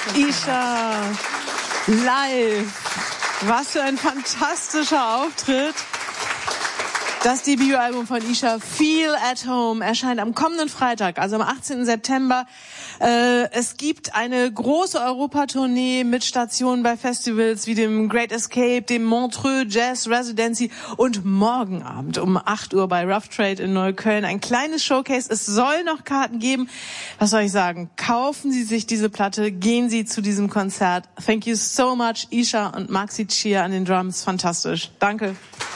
Isha, live. Was für ein fantastischer Auftritt. Das Debütalbum von Isha, Feel at Home, erscheint am kommenden Freitag, also am 18. September. Es gibt eine große Europatournee mit Stationen bei Festivals wie dem Great Escape, dem Montreux Jazz Residency und morgen Abend um 8 Uhr bei Rough Trade in Neukölln ein kleines Showcase. Es soll noch Karten geben. Was soll ich sagen? Kaufen Sie sich diese Platte, gehen Sie zu diesem Konzert. Thank you so much, Isha und Maxi Chia an den Drums. Fantastisch. Danke.